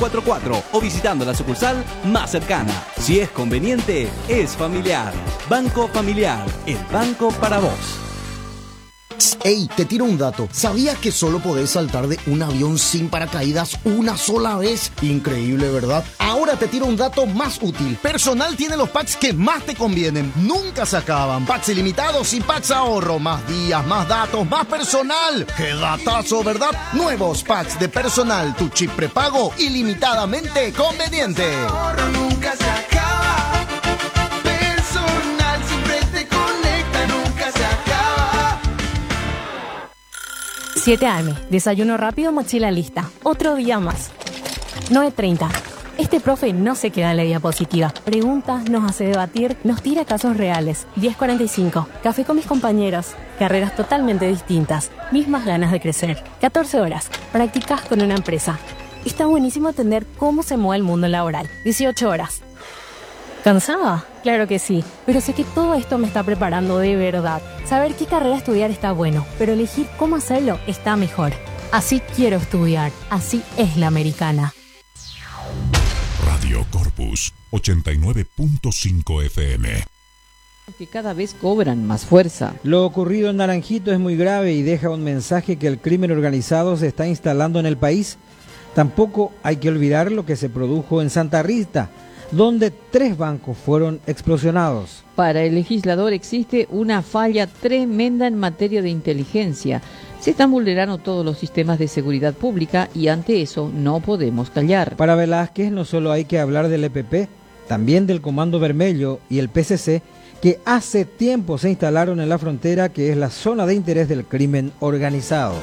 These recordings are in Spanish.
44 o visitando la sucursal más cercana. Si es conveniente, es familiar. Banco Familiar, el banco para vos. Ey, te tiro un dato. ¿Sabías que solo podés saltar de un avión sin paracaídas una sola vez? Increíble, ¿verdad? Ahora te tiro un dato más útil. Personal tiene los packs que más te convienen. Nunca se acaban. Packs ilimitados y packs ahorro. Más días, más datos, más personal. ¡Qué datazo!, ¿verdad? Nuevos packs de Personal. Tu chip prepago ilimitadamente conveniente. Ahorro nunca se acaba. Personal siempre te conecta, nunca se acaba. 7 AM, desayuno rápido, mochila lista. Otro día más. 9:30. Este profe no se queda en la diapositiva. Pregunta, nos hace debatir, nos tira casos reales. 10:45. Café con mis compañeros. Carreras totalmente distintas. Mismas ganas de crecer. 14 horas. Practicas con una empresa. Está buenísimo entender cómo se mueve el mundo laboral. 18 horas. ¿Cansada? Claro que sí, pero sé que todo esto me está preparando de verdad. Saber qué carrera estudiar está bueno, pero elegir cómo hacerlo está mejor. Así quiero estudiar, así es la americana. Radio Corpus 89.5 FM. Que cada vez cobran más fuerza. Lo ocurrido en Naranjito es muy grave y deja un mensaje que el crimen organizado se está instalando en el país. Tampoco hay que olvidar lo que se produjo en Santa Rita, donde 3 bancos fueron explosionados. Para el legislador existe una falla tremenda en materia de inteligencia. Se están vulnerando todos los sistemas de seguridad pública y ante eso no podemos callar. Para Velázquez no solo hay que hablar del EPP, también del Comando Vermelho y el PCC, que hace tiempo se instalaron en la frontera, que es la zona de interés del crimen organizado.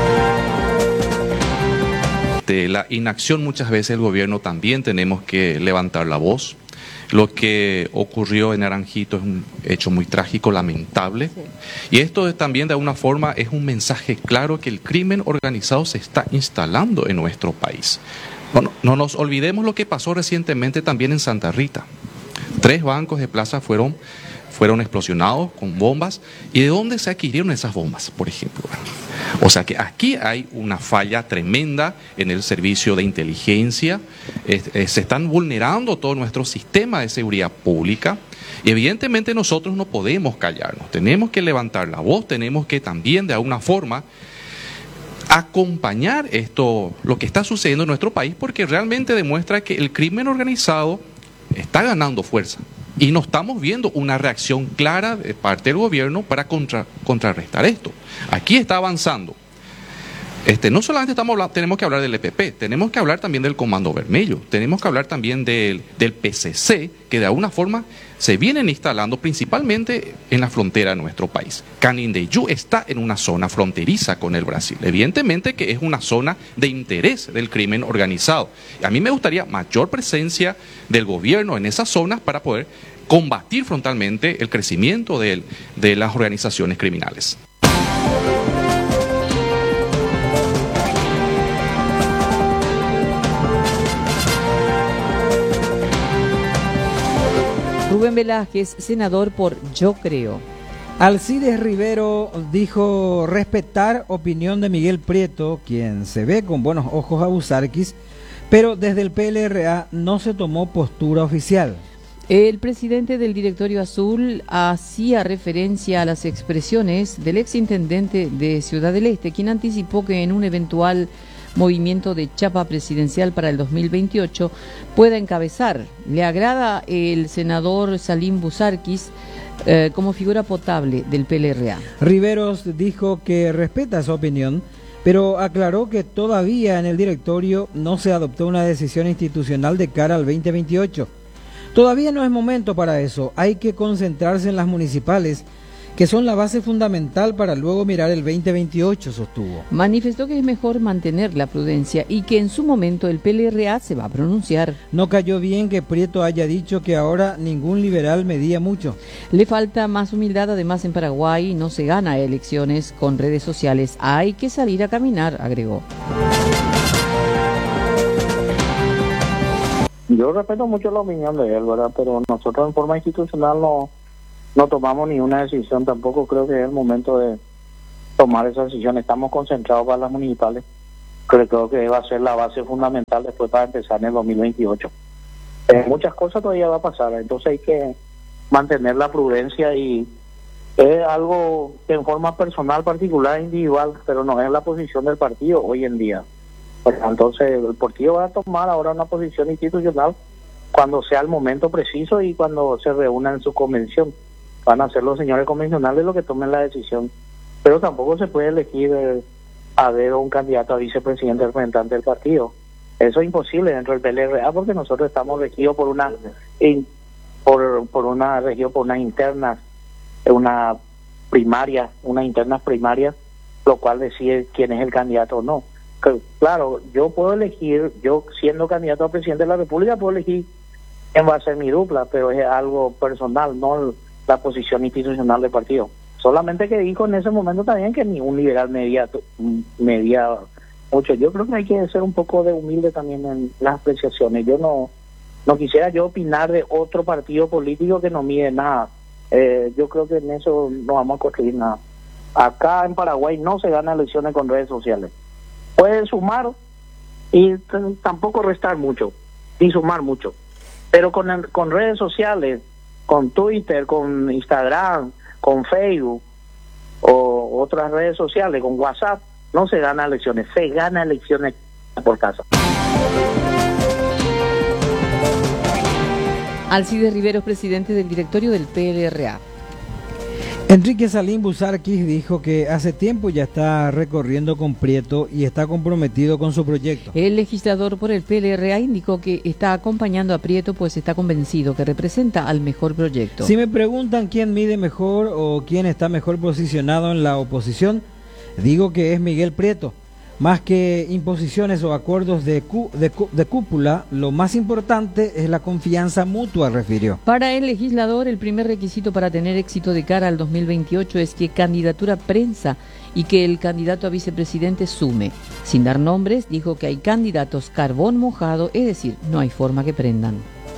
De la inacción muchas veces el gobierno también tenemos que levantar la voz. Lo que ocurrió en Naranjito es un hecho muy trágico, lamentable. Sí. Y esto también de alguna forma es un mensaje claro que el crimen organizado se está instalando en nuestro país. Bueno, no nos olvidemos lo que pasó recientemente también en Santa Rita. 3 bancos de plaza fueron explosionados con bombas. ¿Y de dónde se adquirieron esas bombas, por ejemplo? O sea que aquí hay una falla tremenda en el servicio de inteligencia. Se están vulnerando todo nuestro sistema de seguridad pública. Y evidentemente nosotros no podemos callarnos. Tenemos que levantar la voz, tenemos que también de alguna forma acompañar lo que está sucediendo en nuestro país, porque realmente demuestra que el crimen organizado está ganando fuerza. Y no estamos viendo una reacción clara de parte del gobierno para contrarrestar esto. Aquí está avanzando. No solamente tenemos que hablar del EPP, tenemos que hablar también del Comando Vermelho, tenemos que hablar también del PCC, que de alguna forma se vienen instalando principalmente en la frontera de nuestro país. Canindeyú está en una zona fronteriza con el Brasil. Evidentemente que es una zona de interés del crimen organizado. A mí me gustaría mayor presencia del gobierno en esas zonas para poder combatir frontalmente el crecimiento de las organizaciones criminales. Rubén Velázquez, senador por Yo Creo. Alcides Rivero dijo respetar opinión de Miguel Prieto, quien se ve con buenos ojos a Busarquis, pero desde el PLRA no se tomó postura oficial. El presidente del Directorio Azul hacía referencia a las expresiones del exintendente de Ciudad del Este, quien anticipó que en un eventual movimiento de chapa presidencial para el 2028 pueda encabezar. Le agrada el senador Salim Busarquis como figura potable del PLRA. Riveros dijo que respeta su opinión, pero aclaró que todavía en el directorio no se adoptó una decisión institucional de cara al 2028. Todavía no es momento para eso, hay que concentrarse en las municipales, que son la base fundamental para luego mirar el 2028, sostuvo. Manifestó que es mejor mantener la prudencia y que en su momento el PLRA se va a pronunciar. No cayó bien que Prieto haya dicho que ahora ningún liberal medía mucho. Le falta más humildad, además en Paraguay no se gana elecciones con redes sociales, hay que salir a caminar, agregó. Yo respeto mucho la opinión de él, ¿verdad? Pero nosotros en forma institucional no tomamos ninguna decisión, tampoco creo que es el momento de tomar esa decisión. Estamos concentrados para las municipales Creo que va a ser la base fundamental después para empezar en el 2028. Muchas cosas todavía va a pasar, entonces hay que mantener la prudencia y es algo que en forma personal, particular, individual, pero no es la posición del partido hoy en día. Entonces el partido va a tomar ahora una posición institucional cuando sea el momento preciso y cuando se reúna en su convención. Van a ser los señores convencionales los que tomen la decisión, pero tampoco se puede elegir a ver un candidato a vicepresidente representante del partido. Eso es imposible dentro del PLRA porque nosotros estamos regidos por una interna, unas internas primarias, lo cual decide quién es el candidato o no. Claro, yo puedo elegir, yo siendo candidato a presidente de la República puedo elegir quién va a ser mi dupla, pero es algo personal, no la posición institucional del partido. Solamente que dijo en ese momento también que ni un liberal medía mucho. Yo creo que hay que ser un poco de humilde también en las apreciaciones. Yo no quisiera yo opinar de otro partido político que no mide nada. Yo creo que en eso no vamos a construir nada. Acá en Paraguay no se ganan elecciones con redes sociales. Pueden sumar y tampoco restar mucho, ni sumar mucho. Pero con redes sociales, con Twitter, con Instagram, con Facebook o otras redes sociales, con WhatsApp, no se gana elecciones, se gana elecciones por casa. Alcides Riveros, presidente del directorio del PLRA. Enrique Salim Busarquis dijo que hace tiempo ya está recorriendo con Prieto y está comprometido con su proyecto. El legislador por el PLRA indicó que está acompañando a Prieto pues está convencido que representa al mejor proyecto. Si me preguntan quién mide mejor o quién está mejor posicionado en la oposición, digo que es Miguel Prieto. Más que imposiciones o acuerdos de cúpula, lo más importante es la confianza mutua, refirió. Para el legislador, el primer requisito para tener éxito de cara al 2028 es que candidatura prensa y que el candidato a vicepresidente sume. Sin dar nombres, dijo que hay candidatos carbón mojado, es decir, no hay forma que prendan.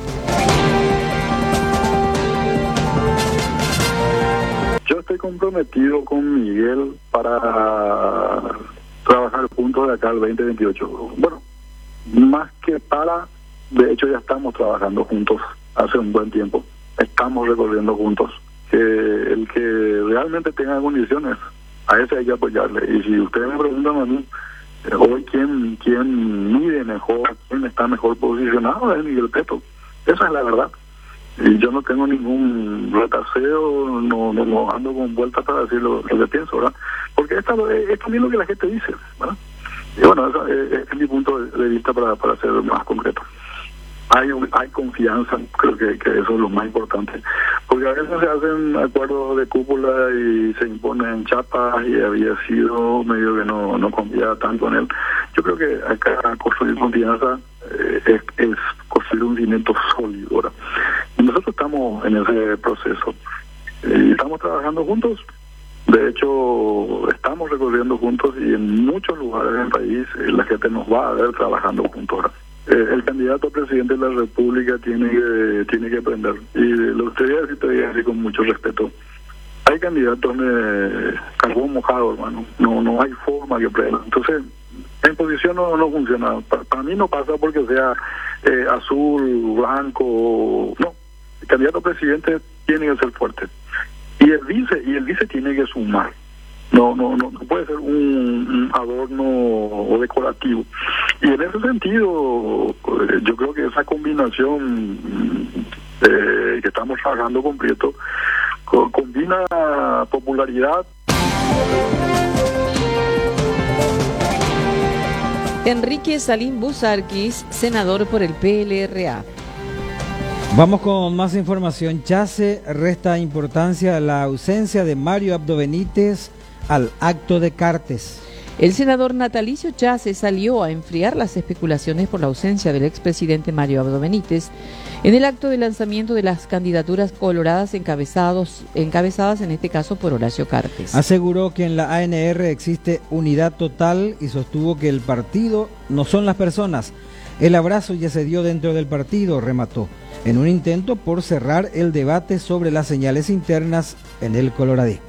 Yo estoy comprometido con Miguel para trabajar juntos de acá al 2028. Bueno, más que de hecho ya estamos trabajando juntos hace un buen tiempo. Estamos recorriendo juntos. Que el que realmente tenga condiciones, a ese hay que apoyarle. Y si ustedes me preguntan a mí, hoy quién mide mejor, quién está mejor posicionado, es Miguel Prieto. Esa es la verdad. Y yo no tengo ningún retaseo, no ando con vueltas para decir lo que pienso, ¿verdad? Porque es también lo que la gente dice, ¿verdad? Y bueno, eso es mi punto de vista para ser más concreto. Hay confianza, creo que eso es lo más importante. Porque a veces se hacen acuerdos de cúpula y se imponen chapas y había sido medio que no confía tanto en él. Yo creo que acá construir confianza es construir un cimiento sólido, ¿verdad? Y nosotros estamos en ese proceso. Y estamos trabajando juntos. De hecho, estamos recorriendo juntos y en muchos lugares del país la gente nos va a ver trabajando juntos, ¿verdad? El candidato a presidente de la República tiene que aprender. Y lo que te voy a decir con mucho respeto. Hay candidatos de carbón mojado, hermano. No hay forma que prendan. Entonces, en posición no funciona. Para mí no pasa porque sea azul, blanco. No. El candidato a presidente tiene que ser fuerte. Y el vice tiene que sumar. No puede ser un adorno o decorativo. Y en ese sentido, yo creo que esa combinación que estamos trabajando con Prieto combina popularidad. Enrique Salim Busarquis, senador por el PLRA. Vamos con más información. Chase resta importancia a la ausencia de Mario Abdo Benítez al acto de Cartes. El senador Natalicio Chase salió a enfriar las especulaciones por la ausencia del expresidente Mario Abdo Benítez en el acto de lanzamiento de las candidaturas coloradas encabezadas en este caso por Horacio Cartes. Aseguró que en la ANR existe unidad total y sostuvo que el partido no son las personas. El abrazo ya se dio dentro del partido, remató, en un intento por cerrar el debate sobre las señales internas en el Coloradí.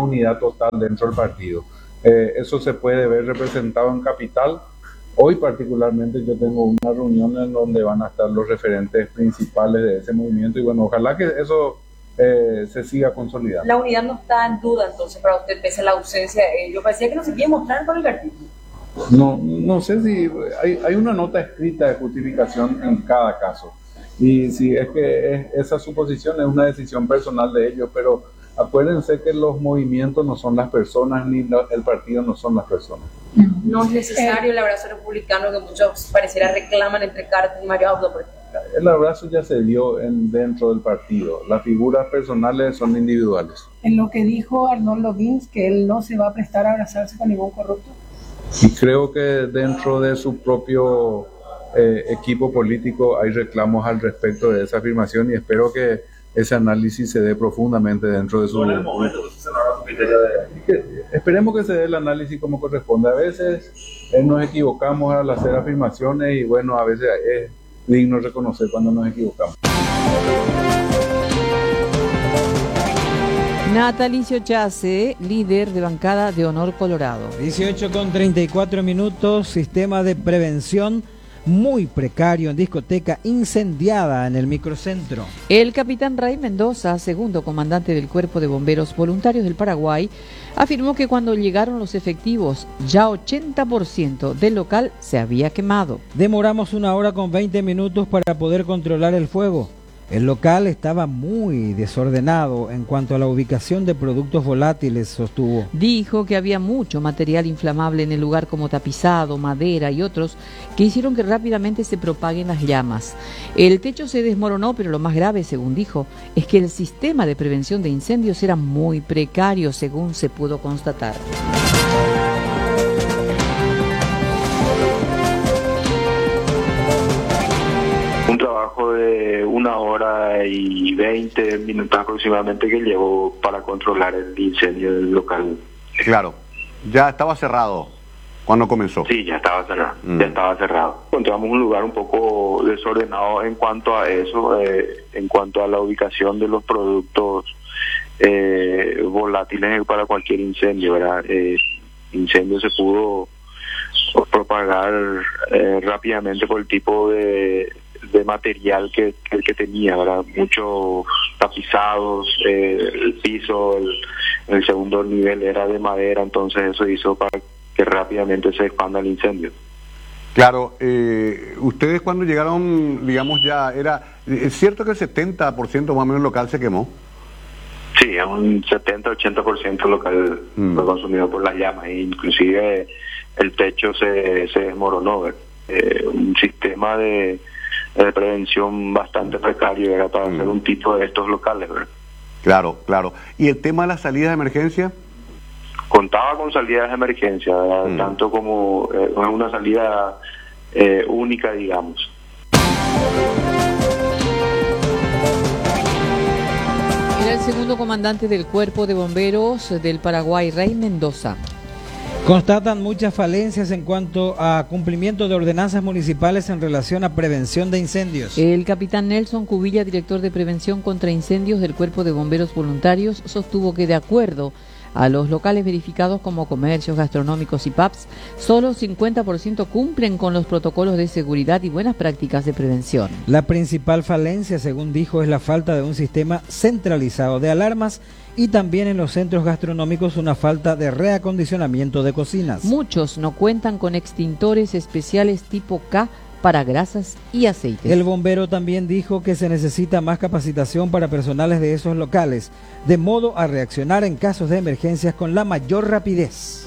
unidad total dentro del partido. Eso se puede ver representado en Capital. Hoy particularmente yo tengo una reunión en donde van a estar los referentes principales de ese movimiento y bueno, ojalá que eso se siga consolidando. La unidad no está en duda entonces para usted, pese a la ausencia de ellos. Parecía que no se quiere mostrar con el artículo. No sé si hay una nota escrita de justificación en cada caso. Y si es que esa suposición es una decisión personal de ellos, pero acuérdense que los movimientos no son las personas, ni el partido no son las personas. No es necesario el abrazo republicano que muchos pareciera reclaman entre Cárdenas y Mario Abdo, por ejemplo. El abrazo ya se dio dentro del partido. Las figuras personales son individuales. En lo que dijo Arnoldo Vins, que él no se va a prestar a abrazarse con ningún corrupto. Y creo que dentro de su propio equipo político hay reclamos al respecto de esa afirmación y espero que ese análisis se dé profundamente dentro de su... Esperemos que se dé el análisis como corresponde. A veces nos equivocamos al hacer afirmaciones y bueno, a veces es digno reconocer cuando nos equivocamos. Natalicio Chase, líder de bancada de Honor Colorado. 18:34, sistema de prevención muy precario en discoteca incendiada en el microcentro. El capitán Ray Mendoza, segundo comandante del Cuerpo de Bomberos Voluntarios del Paraguay, afirmó que cuando llegaron los efectivos, ya 80% del local se había quemado. Demoramos 1 hora con 20 minutos para poder controlar el fuego. El local estaba muy desordenado en cuanto a la ubicación de productos volátiles, sostuvo. Dijo que había mucho material inflamable en el lugar como tapizado, madera y otros que hicieron que rápidamente se propaguen las llamas. El techo se desmoronó, pero lo más grave, según dijo, es que el sistema de prevención de incendios era muy precario, según se pudo constatar. Un trabajo de 1 hora y 20 minutos aproximadamente que llevó para controlar el incendio del local. Claro, ya estaba cerrado cuando comenzó. Sí, ya estaba cerrado, ya estaba cerrado. Encontramos un lugar un poco desordenado en cuanto a eso, en cuanto a la ubicación de los productos volátiles para cualquier incendio, ¿verdad? Incendio se pudo propagar rápidamente por el tipo de material que tenía, ¿verdad? Muchos tapizados, el piso, el segundo nivel era de madera, entonces eso hizo para que rápidamente se expanda el incendio. Claro, ustedes cuando llegaron, digamos ya, ¿es cierto que el 70% más o menos del local se quemó? Sí, un 70-80% local fue consumido por las llamas, e inclusive el techo se desmoronó, un sistema de prevención bastante precario era para hacer un tipo de estos locales, ¿verdad? Claro, claro. ¿Y el tema de las salidas de emergencia? Contaba con salidas de emergencia, tanto como una salida única, digamos. Era el segundo comandante del Cuerpo de Bomberos del Paraguay, Ray Mendoza. Constatan muchas falencias en cuanto a cumplimiento de ordenanzas municipales en relación a prevención de incendios. El capitán Nelson Cubilla, director de Prevención contra Incendios del Cuerpo de Bomberos Voluntarios, sostuvo que de acuerdo a los locales verificados como comercios, gastronómicos y pubs, solo 50% cumplen con los protocolos de seguridad y buenas prácticas de prevención. La principal falencia, según dijo, es la falta de un sistema centralizado de alarmas y también en los centros gastronómicos una falta de reacondicionamiento de cocinas. Muchos no cuentan con extintores especiales tipo K para grasas y aceites. El bombero también dijo que se necesita más capacitación para personales de esos locales, de modo a reaccionar en casos de emergencias con la mayor rapidez.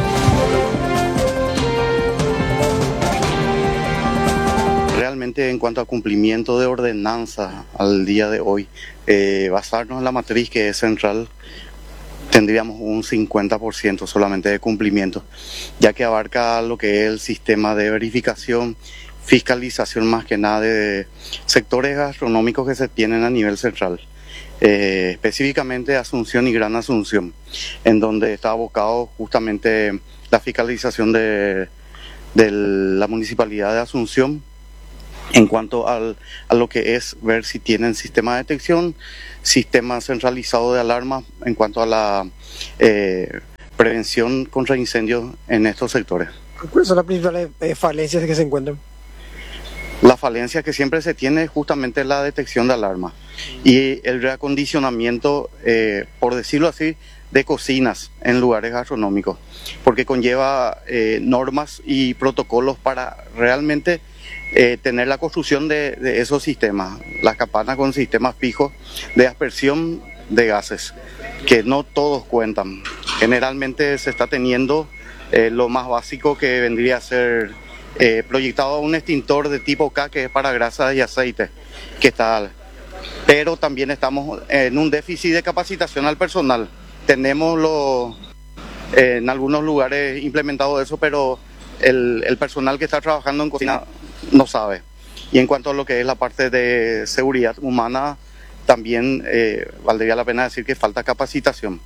Realmente en cuanto a cumplimiento de ordenanza al día de hoy, basarnos en la matriz que es central, tendríamos un 50% solamente de cumplimiento, ya que abarca lo que es el sistema de verificación, fiscalización más que nada de sectores gastronómicos que se tienen a nivel central, específicamente Asunción y Gran Asunción, en donde está abocado justamente la fiscalización de la Municipalidad de Asunción En cuanto a lo que es ver si tienen sistema de detección, sistema centralizado de alarma en cuanto a la prevención contra incendios en estos sectores. ¿Cuáles son las principales falencias que se encuentran? La falencia que siempre se tiene es justamente la detección de alarma y el reacondicionamiento, por decirlo así, de cocinas en lugares gastronómicos, porque conlleva normas y protocolos para realmente tener la construcción de esos sistemas, las campanas con sistemas fijos de aspersión de gases, que no todos cuentan. Generalmente se está teniendo lo más básico, que vendría a ser proyectado un extintor de tipo K, que es para grasas y aceite, que está, pero también estamos en un déficit de capacitación al personal. Tenemos en algunos lugares implementado eso, pero el personal que está trabajando en cocina no sabe. Y en cuanto a lo que es la parte de seguridad humana, también valdría la pena decir que falta capacitación.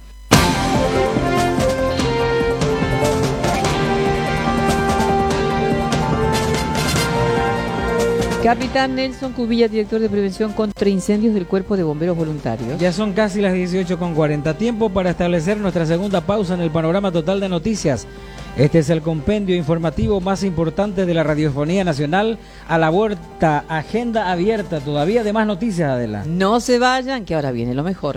Capitán Nelson Cubilla, director de Prevención contra Incendios del Cuerpo de Bomberos Voluntarios. Ya son casi las 18:40. Tiempo para establecer nuestra segunda pausa en el panorama total de noticias. Este es el compendio informativo más importante de la radiofonía nacional. A la vuelta, agenda abierta, todavía de más noticias, Adela. No se vayan, que ahora viene lo mejor.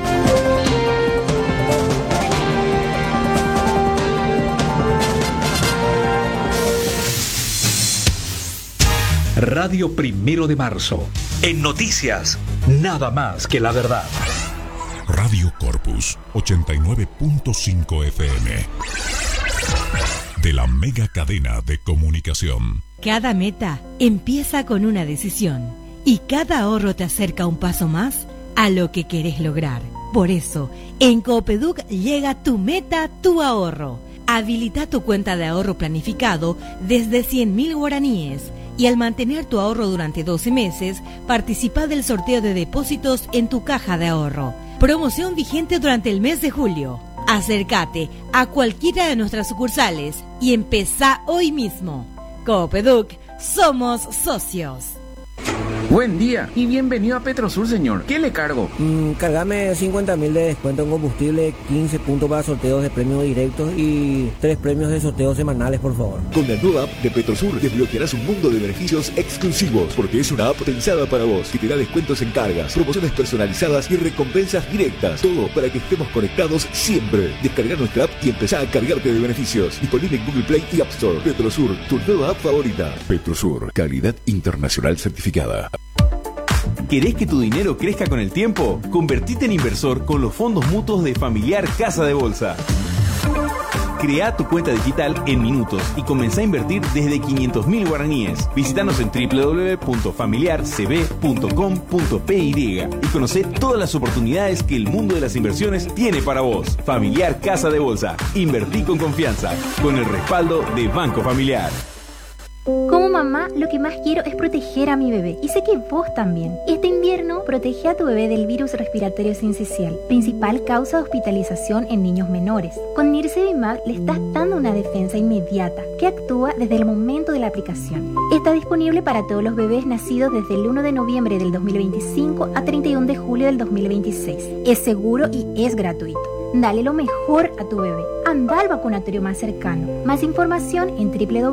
Radio 1 de Marzo. En noticias, nada más que la verdad. Radio Corpus 89.5 FM. De la mega cadena de comunicación. Cada meta empieza con una decisión y cada ahorro te acerca un paso más a lo que querés lograr. Por eso, en Coopeduc llega tu meta, tu ahorro. Habilita tu cuenta de ahorro planificado desde 100.000 guaraníes. Y al mantener tu ahorro durante 12 meses, participa del sorteo de depósitos en tu caja de ahorro. Promoción vigente durante el mes de julio. Acércate a cualquiera de nuestras sucursales y empezá hoy mismo. Coopeduc, somos socios. Buen día y bienvenido a Petrosur, señor. ¿Qué le cargo? Cargame 50.000 de descuento en combustible, 15 puntos para sorteos de premios directos y 3 premios de sorteos semanales, por favor. Con la nueva app de Petrosur desbloquearás un mundo de beneficios exclusivos, porque es una app pensada para vos, que te da descuentos en cargas, promociones personalizadas y recompensas directas. Todo para que estemos conectados siempre. Descarga nuestra app y empezá a cargarte de beneficios. Disponible en Google Play y App Store. Petrosur, tu nueva app favorita. Petrosur, calidad internacional certificada. ¿Querés que tu dinero crezca con el tiempo? Convertite en inversor con los fondos mutuos de Familiar Casa de Bolsa. Crea tu cuenta digital en minutos y comenzá a invertir desde 500.000 guaraníes. Visítanos en www.familiarcb.com.py y conocé todas las oportunidades que el mundo de las inversiones tiene para vos. Familiar Casa de Bolsa. Invertí con confianza, con el respaldo de Banco Familiar. Como mamá, lo que más quiero es proteger a mi bebé. Y sé que vos también. Este invierno, protege a tu bebé del virus respiratorio sincicial, principal causa de hospitalización en niños menores. Con Nirsevimab le estás dando una defensa inmediata que actúa desde el momento de la aplicación. Está disponible para todos los bebés nacidos desde el 1 de noviembre del 2025 a 31 de julio del 2026. Es seguro y es gratuito. Dale lo mejor a tu bebé. Anda al vacunatorio más cercano. Más información en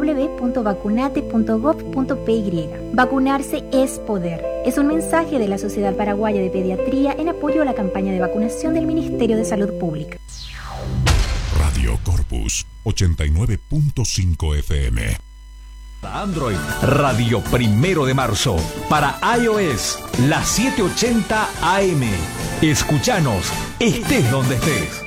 www.vacunate.gov.py. Vacunarse es poder. Es un mensaje de la Sociedad Paraguaya de Pediatría en apoyo a la campaña de vacunación del Ministerio de Salud Pública. Radio Corpus 89.5 FM. Android, Radio 1 de Marzo. Para iOS, las 7:80 AM. Escúchanos, estés donde estés.